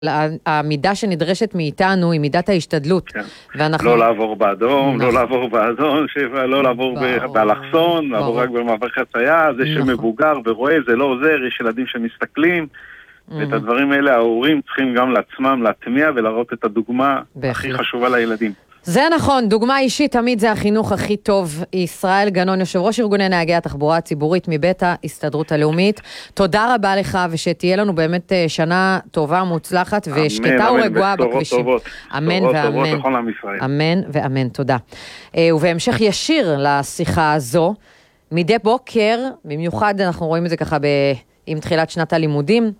המידה שנדרשת מאיתנו היא מידת ההשתדלות. לא לעבור באדום, לא לעבור באדום, לא לעבור באלכסון, לעבור רק במעבר חצייה, זה שמבוגר ורואה, זה לא עוזר, יש ילדים שמסתכלים, ואת הדברים האלה ההורים צריכים גם לעצמם להטמיע ולראות את הדוגמה הכי חשובה לילדים. זה נכון, דוגמה אישית תמיד זה החינוך הכי טוב. ישראל גנון, יושב ראש ארגוני נהגי התחבורה הציבורית מבית ההסתדרות הלאומית. תודה רבה לך, ושתהיה לנו באמת שנה טובה, מוצלחת, ושקטה ורגועה בכבישים. אמן ואמן. אמן ואמן, תודה. ובהמשך ישיר לשיחה הזו, מדי בוקר, במיוחד אנחנו רואים את זה ככה עם תחילת שנת הלימודים,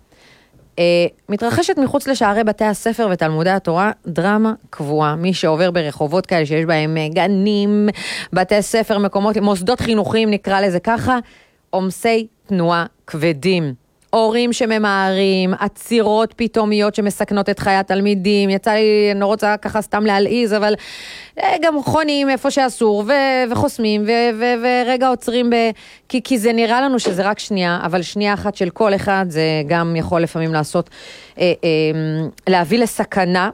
מתרחשת מחוץ לשערי בתי הספר ותלמודי התורה דרמה קבועה. מי שעובר ברחובות כאלה שיש בהם גנים, בתי ספר, מקומות, מוסדות חינוכיים נקרא לזה ככה, עומסי תנועה כבדים. הורים שממהרים, עצירות פתאומיות שמסכנות את חיי התלמידים, יצא לי, אני לא רוצה ככה סתם להלעיז, אבל גם חונים איפה שאסור, וחוסמים, ורגע עוצרים, כי זה נראה לנו שזה רק שנייה, אבל שנייה אחת של כל אחד, זה גם יכול לפעמים לעשות, להביא לסכנה,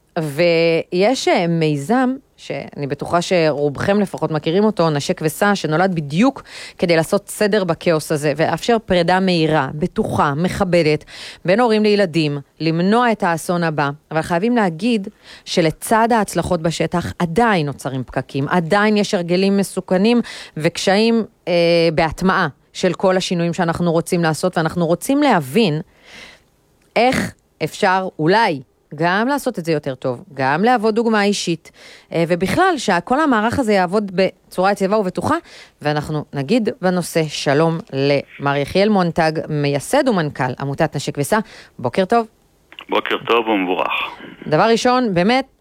ויש מיזם, שאני בטוחה שרובכם לפחות מכירים אותו, נשק וסע, שנולד בדיוק כדי לעשות סדר בקאוס הזה, ואפשר פרידה מהירה, בטוחה, מכבדת, בין הורים לילדים, למנוע את האסון הבא. אבל חייבים להגיד שלצד ההצלחות בשטח עדיין נוצרים פקקים, עדיין יש הרגלים מסוכנים וקשיים בהטמעה של כל השינויים שאנחנו רוצים לעשות, ואנחנו רוצים להבין איך אפשר אולי גם לעשות את זה יותר טוב, גם לעבוד דוגמה אישית, ובכלל שכל המערך הזה יעבוד בצורה יציבה ובטוחה, ואנחנו נגיד בנושא שלום למר יחיאל מונטג, מייסד ומנכ"ל עמותת נשק וסע. בוקר טוב. בוקר טוב ומבורך. דבר ראשון, באמת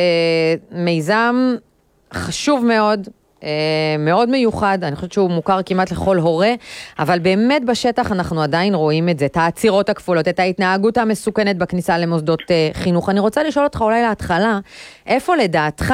מיזם חשוב מאוד, מאוד מיוחד, אני חושבת שהוא מוכר כמעט לכל הורה, אבל באמת בשטח אנחנו עדיין רואים את זה, את העצירות הכפולות, את ההתנהגות המסוכנת בכניסה למוסדות חינוך. אני רוצה לשאול אותך אולי להתחלה, איפה לדעתך,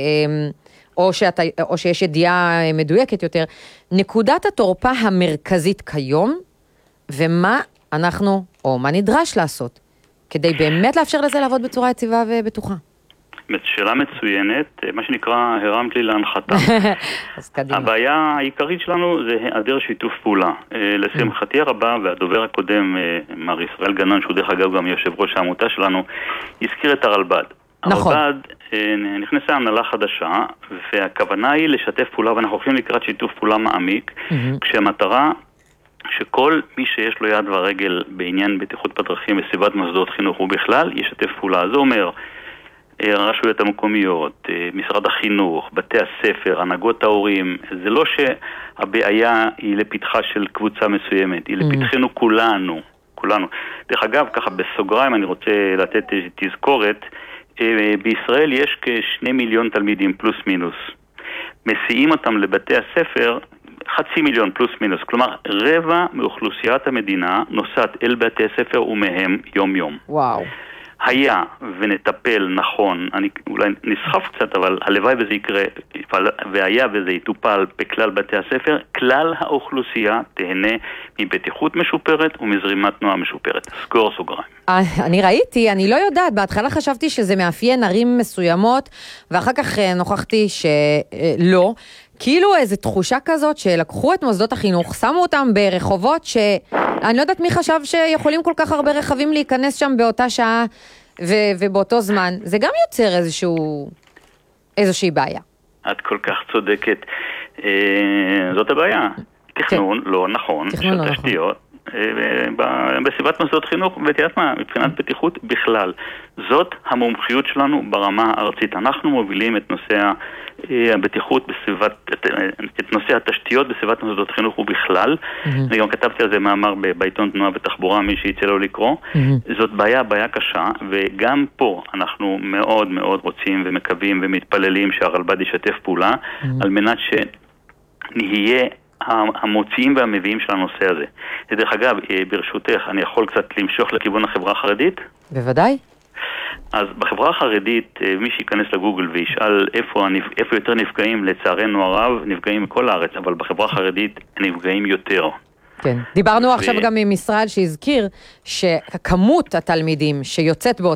או שיש ידיעה מדויקת יותר, נקודת התורפה המרכזית כיום, ומה אנחנו, או מה נדרש לעשות, כדי באמת לאפשר לזה לעבוד בצורה יציבה ובטוחה? שאלה מצוינת, מה שנקרא הרמת לי להנחתה. הבעיה העיקרית שלנו זה היעדר שיתוף פעולה. לשמחתי הרבה, והדובר הקודם, מר ישראל גנון, שהוא דרך אגב גם יושב ראש העמותה שלנו, הזכיר את הרלב"ד. נכון. הרלב"ד נכנסה הנהלה חדשה, והכוונה היא לשתף פעולה, ואנחנו הולכים לקראת שיתוף פעולה מעמיק, כשהמטרה שכל מי שיש לו יד ורגל בעניין בטיחות בדרכים וסביבת מוסדות חינוך ובכלל, ישתף פעולה. זה אומר הרשויות המקומיות, משרד החינוך, בתי הספר, הנהגות ההורים. זה לא שהבעיה היא לפתחה של קבוצה מסוימת, היא לפתחנו כולנו. דרך אגב, ככה בסוגריים אני רוצה לתת תזכורת, בישראל יש כ2 מיליון תלמידים פלוס מינוס. מסיעים אותם לבתי הספר 500,000 פלוס מינוס, כלומר רבע מאוכלוסיית המדינה נוסעת אל בתי הספר ומהם יום יום. וואו. היה ונטפל נכון, אני אולי נסחף קצת, אבל הלוואי וזה יקרה, והיה וזה יטופל בכלל בתי הספר, כלל האוכלוסייה תהנה מבטיחות משופרת ומזרימת תנועה משופרת. סגור סוגריים. אני ראיתי, אני לא יודעת, בהתחלה חשבתי שזה מאפיין ערים מסוימות, ואחר כך נוכחתי שלא. כאילו איזו תחושה כזאת שלקחו את מוסדות החינוך, שמו אותם ברחובות שאני לא יודעת מי חשב שיכולים כל כך הרבה רכבים להיכנס שם באותה שעה ובאותו זמן. זה גם יוצר איזושהי בעיה. את כל כך צודקת. זאת הבעיה. תכנון לא נכון של תשתיות בסביבת מוסדות חינוך, ותראה מה, מבחינת בטיחות בכלל. זאת המומחיות שלנו ברמה הארצית. אנחנו מובילים את נושא הבטיחות את נושא התשתיות בסביבת מוסדות חינוך ובכלל. אני גם כתבתי על זה מאמר בעיתון תנועה ותחבורה, מי שיצא לו לקרוא. זאת בעיה קשה, וגם פה אנחנו מאוד מאוד רוצים ומקווים ומתפללים שהרלב"ד ישתף פעולה, על מנת שנהיה המוציאים והמביאים של הנושא הזה. דרך אגב, ברשותך, אני יכול קצת למשוך לכיוון החברה החרדית? בוודאי. אז בחברה החרדית, מי שיכנס לגוגל וישאל איפה יותר נפגעים, לצערנו הרב, נפגעים מכל הארץ, אבל בחברה החרדית נפגעים יותר. כן. דיברנו עכשיו גם עם משרד שהזכיר שכמות התלמידים שיוצאת